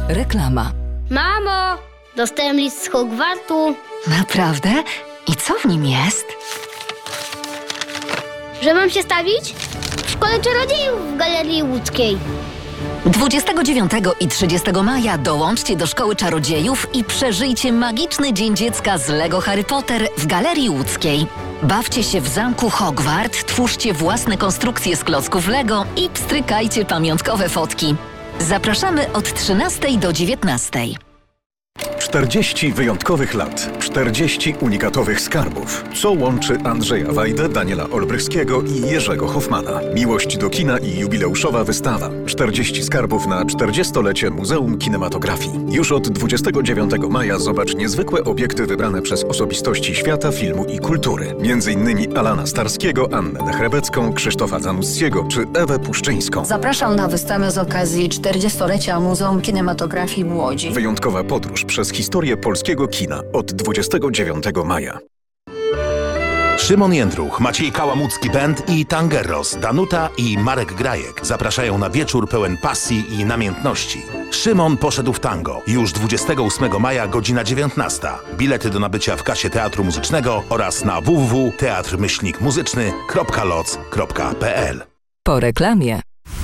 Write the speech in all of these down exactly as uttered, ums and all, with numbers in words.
Reklama. Mamo, dostałem list z Hogwartu. Naprawdę? I co w nim jest? Że mam się stawić w Szkole Czarodziejów w Galerii Łódzkiej. dwudziestego dziewiątego i trzydziestego maja dołączcie do Szkoły Czarodziejów i przeżyjcie magiczny Dzień Dziecka z Lego Harry Potter w Galerii Łódzkiej. Bawcie się w zamku Hogwart, twórzcie własne konstrukcje z klocków Lego i pstrykajcie pamiątkowe fotki. Zapraszamy od trzynastej do dziewiętnastej. czterdzieści wyjątkowych lat, czterdzieści unikatowych skarbów. Co łączy Andrzeja Wajdę, Daniela Olbrychskiego i Jerzego Hoffmana? Miłość do kina i jubileuszowa wystawa. czterdzieści skarbów na czterdziestolecie Muzeum Kinematografii. Już od dwudziestego dziewiątego maja zobacz niezwykłe obiekty wybrane przez osobistości świata, filmu i kultury. Między innymi Alana Starskiego, Annę Nechrebecką, Krzysztofa Zanussiego czy Ewę Puszczyńską. Zapraszam na wystawę z okazji czterdziestolecia Muzeum Kinematografii w Łodzi. Wyjątkowa podróż przez historię polskiego kina od dwudziestego dziewiątego maja. Szymon Jędruch, Maciej Kałamucki Band i Tangerros, Danuta i Marek Grajek zapraszają na wieczór pełen pasji i namiętności. Szymon poszedł w tango. Już dwudziestego ósmego maja, godzina dziewiętnasta. Bilety do nabycia w kasie Teatru Muzycznego oraz na w w w kropka teatr myślnik muzyczny kropka loc kropka p l. Po reklamie.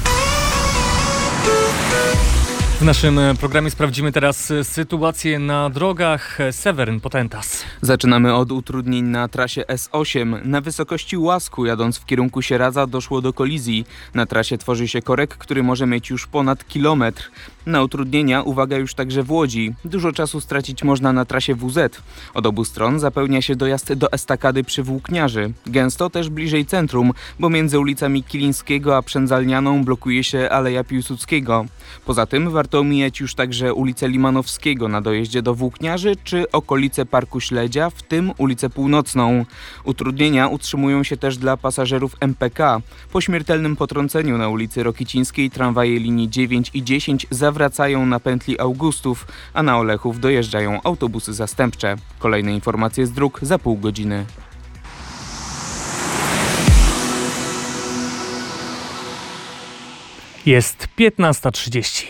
W naszym programie sprawdzimy teraz sytuację na drogach. Seweryn Potentas. Zaczynamy od utrudnień na trasie S osiem. Na wysokości Łasku, jadąc w kierunku Sieradza, doszło do kolizji. Na trasie tworzy się korek, który może mieć już ponad kilometr. Na utrudnienia uwaga już także w Łodzi. Dużo czasu stracić można na trasie W Z. Od obu stron zapełnia się dojazd do estakady przy Włókniarzy. Gęsto też bliżej centrum, bo między ulicami Kilińskiego a Przędzalnianą blokuje się Aleja Piłsudskiego. Poza tym warto omijać już także ulicę Limanowskiego na dojeździe do Włókniarzy czy okolice Parku Śledzia, w tym ulicę Północną. Utrudnienia utrzymują się też dla pasażerów M P K. Po śmiertelnym potrąceniu na ulicy Rokicińskiej tramwaje linii dziewięć i dziesięć zawracają na pętli Augustów, a na Olechów dojeżdżają autobusy zastępcze. Kolejne informacje z dróg za pół godziny. Jest piętnasta trzydzieści.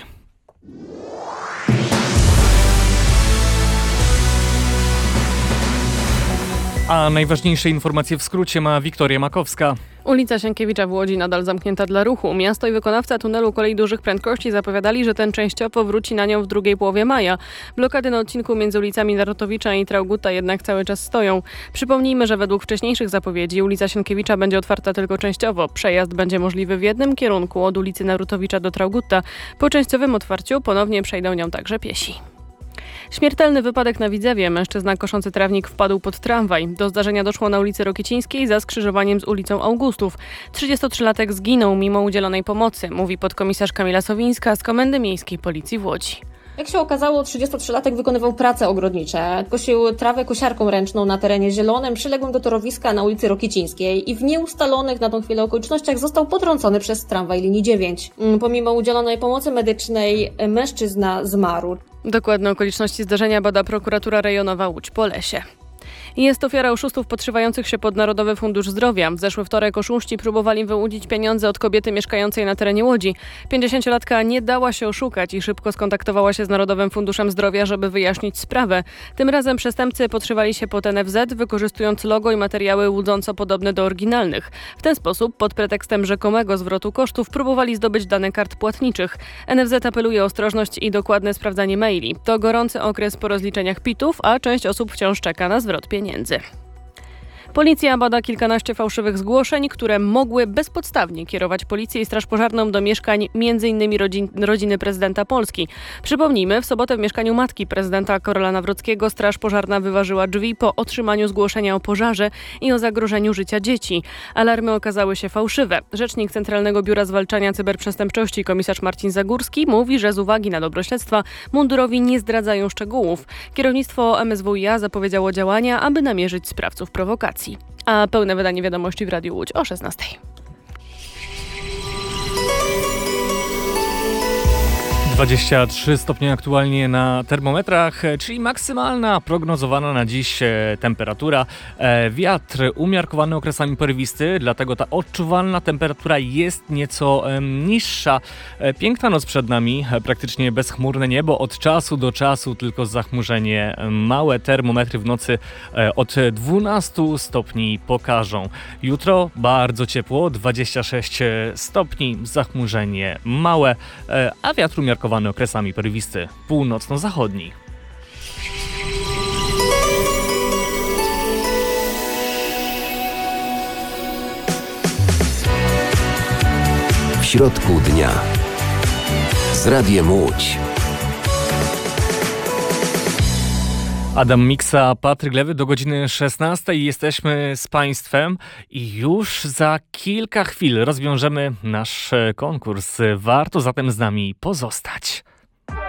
A najważniejsze informacje w skrócie ma Wiktoria Makowska. Ulica Sienkiewicza w Łodzi nadal zamknięta dla ruchu. Miasto i wykonawca tunelu kolei dużych prędkości zapowiadali, że ten częściowo wróci na nią w drugiej połowie maja. Blokady na odcinku między ulicami Narutowicza i Traugutta jednak cały czas stoją. Przypomnijmy, że według wcześniejszych zapowiedzi ulica Sienkiewicza będzie otwarta tylko częściowo. Przejazd będzie możliwy w jednym kierunku od ulicy Narutowicza do Traugutta. Po częściowym otwarciu ponownie przejdą nią także piesi. Śmiertelny wypadek na Widzewie. Mężczyzna koszący trawnik wpadł pod tramwaj. Do zdarzenia doszło na ulicy Rokicińskiej za skrzyżowaniem z ulicą Augustów. trzydziestotrzylatek zginął mimo udzielonej pomocy, mówi podkomisarz Kamila Sowińska z Komendy Miejskiej Policji w Łodzi. Jak się okazało, trzydziestotrzylatek wykonywał prace ogrodnicze. Kosił trawę kosiarką ręczną na terenie zielonym, przyległym do torowiska na ulicy Rokicińskiej i w nieustalonych na tą chwilę okolicznościach został potrącony przez tramwaj linii dziewięć. Pomimo udzielonej pomocy medycznej mężczyzna zmarł. Dokładne okoliczności zdarzenia bada prokuratura rejonowa Łódź-Polesie. Jest ofiara oszustów podszywających się pod Narodowy Fundusz Zdrowia. W zeszły wtorek oszuści próbowali wyłudzić pieniądze od kobiety mieszkającej na terenie Łodzi. pięćdziesięciolatka nie dała się oszukać i szybko skontaktowała się z Narodowym Funduszem Zdrowia, żeby wyjaśnić sprawę. Tym razem przestępcy podszywali się pod N F Z, wykorzystując logo i materiały łudząco podobne do oryginalnych. W ten sposób, pod pretekstem rzekomego zwrotu kosztów, próbowali zdobyć dane kart płatniczych. N F Z apeluje o ostrożność i dokładne sprawdzanie maili. To gorący okres po rozliczeniach P I T-ów, a część osób wciąż czeka na zwrot pieniędzy. Policja bada kilkanaście fałszywych zgłoszeń, które mogły bezpodstawnie kierować policję i straż pożarną do mieszkań m.in. rodzin, rodziny prezydenta Polski. Przypomnijmy, w sobotę w mieszkaniu matki prezydenta Karola Nawrockiego straż pożarna wyważyła drzwi po otrzymaniu zgłoszenia o pożarze i o zagrożeniu życia dzieci. Alarmy okazały się fałszywe. Rzecznik Centralnego Biura Zwalczania Cyberprzestępczości komisarz Marcin Zagórski mówi, że z uwagi na dobro śledztwa mundurowi nie zdradzają szczegółów. Kierownictwo M S W i A zapowiedziało działania, aby namierzyć sprawców prowokacji. A pełne wydanie wiadomości w Radiu Łódź o szesnastej. dwadzieścia trzy stopnie aktualnie na termometrach, czyli maksymalna prognozowana na dziś temperatura. Wiatr umiarkowany okresami porywisty, dlatego ta odczuwalna temperatura jest nieco niższa. Piękna noc przed nami, praktycznie bezchmurne niebo, od czasu do czasu tylko zachmurzenie. Małe termometry w nocy od dwunastu stopni pokażą. Jutro bardzo ciepło, dwadzieścia sześć stopni, zachmurzenie małe, a wiatr umiarkowany okresami porywisty, północno-zachodni. W środku dnia z Radiem Łódź. Adam Miksa, Patryk Lewy, do godziny szesnastej jesteśmy z Państwem i już za kilka chwil rozwiążemy nasz konkurs. Warto zatem z nami pozostać.